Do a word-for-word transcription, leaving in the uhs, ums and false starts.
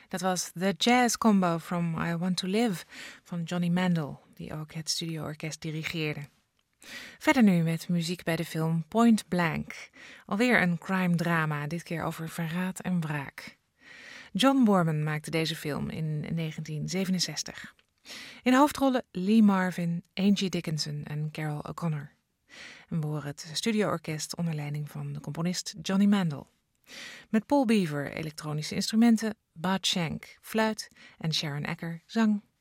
Dat was The Jazz Combo from I Want to Live van Johnny Mandel, die ook het studioorkest dirigeerde. Verder nu met muziek bij de film Point Blank. Alweer een crime drama, dit keer over verraad en wraak. John Boorman maakte deze film in negentien zevenenzestig. In de hoofdrollen Lee Marvin, Angie Dickinson en Carol O'Connor. En we horen het studioorkest onder leiding van de componist Johnny Mandel. Met Paul Beaver elektronische instrumenten, Bud Shank fluit en Sharon Ecker zang.